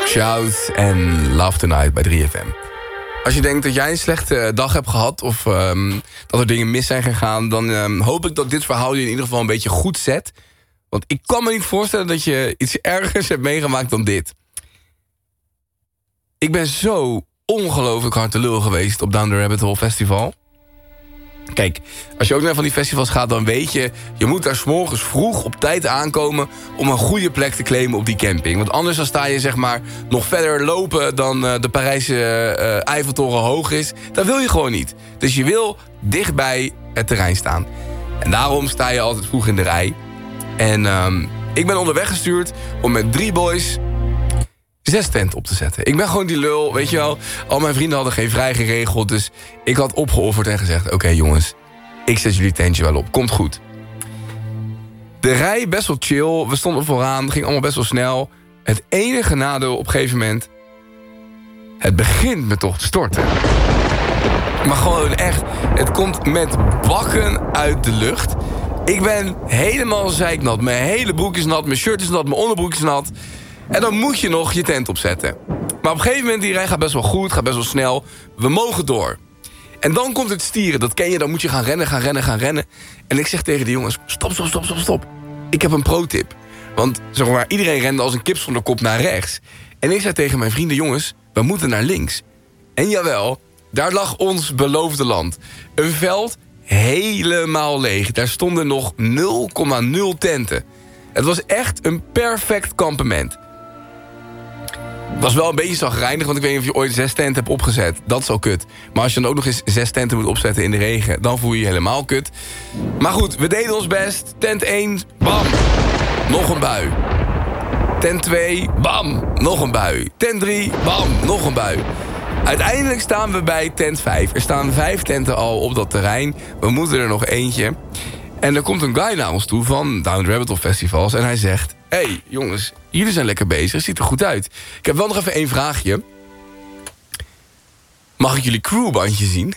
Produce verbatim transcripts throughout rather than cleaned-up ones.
Shout en Love Tonight bij drie F M. Als je denkt dat jij een slechte dag hebt gehad of um, dat er dingen mis zijn gegaan, dan um, hoop ik dat dit verhaal je in ieder geval een beetje goed zet. Want ik kan me niet voorstellen dat je iets ergers hebt meegemaakt dan dit. Ik ben zo ongelooflijk hard te lul geweest op Down the Rabbit Hole Festival. Kijk, als je ook naar van die festivals gaat, dan weet je, je moet daar 's morgens vroeg op tijd aankomen om een goede plek te claimen op die camping. Want anders dan sta je zeg maar nog verder lopen dan uh, de Parijse uh, Eiffeltoren hoog is. Dat wil je gewoon niet. Dus je wil dicht bij het terrein staan. En daarom sta je altijd vroeg in de rij. En um, ik ben onderweg gestuurd om met drie boys zes tenten op te zetten. Ik ben gewoon die lul, weet je wel. Al mijn vrienden hadden geen vrij geregeld. Dus ik had opgeofferd en gezegd, oké okay, jongens, ik zet jullie tentje wel op. Komt goed. De rij best wel chill. We stonden vooraan. Ging allemaal best wel snel. Het enige nadeel op een gegeven moment, het begint me toch te storten. Maar gewoon echt, het komt met bakken uit de lucht. Ik ben helemaal zeiknat. Mijn hele broek is nat, mijn shirt is nat, mijn onderbroek is nat. En dan moet je nog je tent opzetten. Maar op een gegeven moment, die rij gaat best wel goed, gaat best wel snel. We mogen door. En dan komt het stieren, dat ken je, dan moet je gaan rennen, gaan rennen, gaan rennen. En ik zeg tegen de jongens, stop, stop, stop, stop, stop. Ik heb een pro-tip. Want zeg maar, iedereen rende als een kip zonder kop naar rechts. En ik zei tegen mijn vrienden, jongens, we moeten naar links. En jawel, daar lag ons beloofde land. Een veld helemaal leeg. Daar stonden nog nul komma nul tenten. Het was echt een perfect kampement. Het was wel een beetje zagrijnig, want ik weet niet of je ooit zes tenten hebt opgezet. Dat is al kut. Maar als je dan ook nog eens zes tenten moet opzetten in de regen, dan voel je je helemaal kut. Maar goed, we deden ons best. Tent één, bam, nog een bui. Tent twee, bam, nog een bui. Tent drie, bam, nog een bui. Uiteindelijk staan we bij tent vijf. Er staan vijf tenten al op dat terrein. We moeten er nog eentje. En er komt een guy naar ons toe van Down the Rabbit Hole Festivals. En hij zegt, hé hey, jongens, jullie zijn lekker bezig. Het ziet er goed uit. Ik heb wel nog even één vraagje. Mag ik jullie crewbandje zien?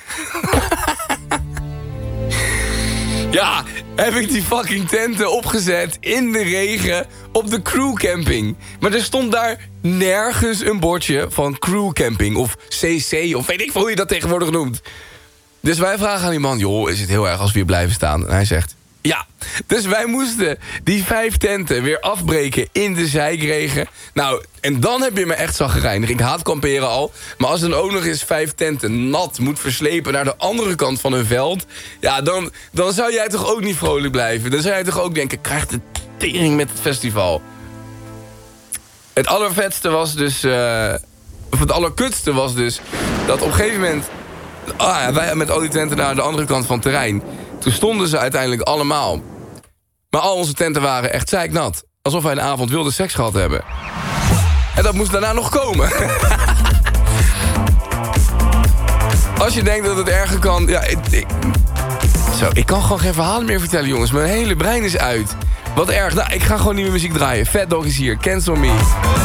Ja, heb ik die fucking tenten opgezet in de regen op de crewcamping. Maar er stond daar nergens een bordje van crewcamping of C C of weet ik veel hoe je dat tegenwoordig noemt. Dus wij vragen aan die man, joh, is het heel erg als we hier blijven staan? En hij zegt, ja. Dus wij moesten die vijf tenten weer afbreken in de zijkregen. Nou, en dan heb je me echt zaggerijnig. Ik haat kamperen al. Maar als dan ook nog eens vijf tenten nat moet verslepen naar de andere kant van een veld, ja, dan, dan zou jij toch ook niet vrolijk blijven. Dan zou jij toch ook denken, krijg de tering met het festival. Het allervetste was dus, uh, of het allerkutste was dus, dat op een gegeven moment, ah, ja, wij met al die tenten naar de andere kant van het terrein. Toen stonden ze uiteindelijk allemaal. Maar al onze tenten waren echt zeiknat. Alsof wij een avond wilde seks gehad hebben. En dat moest daarna nog komen. Als je denkt dat het erger kan, ja, ik, ik, zo, ik kan gewoon geen verhalen meer vertellen, jongens. Mijn hele brein is uit. Wat erg. Nou, ik ga gewoon nieuwe muziek draaien. Fat Dog is hier. Cancel Me.